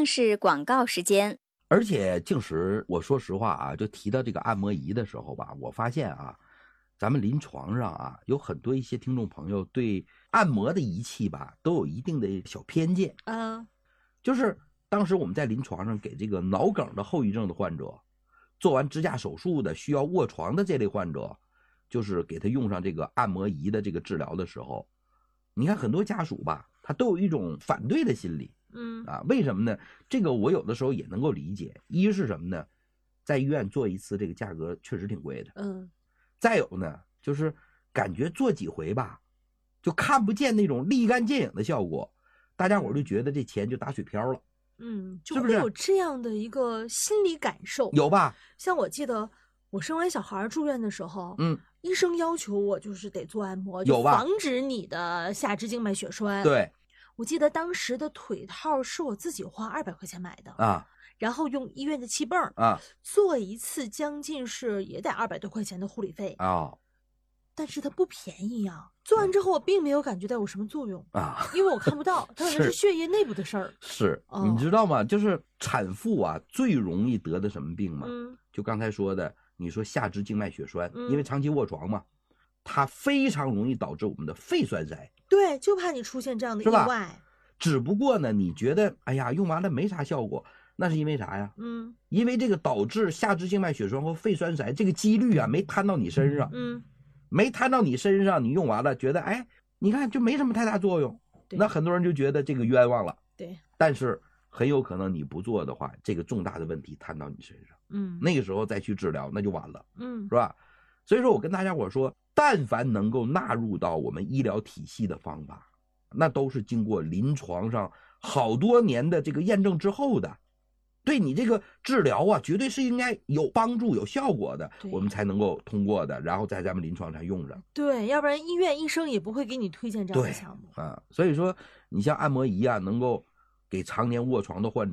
上是广告时间。 而且静时，我说实话啊，就提到这个按摩仪的时候吧，我发现啊，咱们临床上啊，有很多一些听众朋友对按摩的仪器吧，都有一定的小偏见。就是当时我们在临床上给这个脑梗的后遗症的患者，做完支架手术的需要卧床的这类患者，就是给他用上这个按摩仪的这个治疗的时候，你看很多家属吧，他都有一种反对的心理。为什么呢？这个我有的时候也能够理解。一是什么呢？在医院做一次这个价格确实挺贵的。再有呢，就是感觉做几回吧，就看不见那种立竿见影的效果，大家伙就觉得这钱就打水漂了。 就会有这样的一个心理感受。 有吧？ 像我记得我生完小孩住院的时候，医生要求我就是得做按摩，就防止你的下肢静脉血栓。 对。 我记得当时的腿套是我自己花200块钱买的然后用医院的气泵做一次将近是也得200多块钱的护理费但是它不便宜做完之后我并没有感觉到有什么作用因为我看不到，它可能是血液内部的事儿。 是，你知道吗？就是产妇啊最容易得的什么病吗？就刚才说的，你说下肢静脉血栓，因为长期卧床嘛，它非常容易导致我们的肺栓塞。 对，就怕你出现这样的意外。 只不过呢，你觉得哎呀用完了没啥效果，那是因为啥呀？因为这个导致下肢静脉血栓和肺栓塞这个几率啊没摊到你身上。没摊到你身上，你用完了觉得哎，你看就没什么太大作用，那很多人就觉得这个冤枉了。 对， 但是很有可能你不做的话，这个重大的问题摊到你身上。那个时候再去治疗那就晚了。是吧？所以说我跟大家伙说，但凡能够纳入到我们医疗体系的方法，那都是经过临床上好多年的这个验证之后的，对你这个治疗啊，绝对是应该有帮助、有效果的，我们才能够通过的，然后在咱们临床上用着。 对，要不然医院医生也不会给你推荐这样的项目。 所以说你像按摩仪啊，能够给常年卧床的患者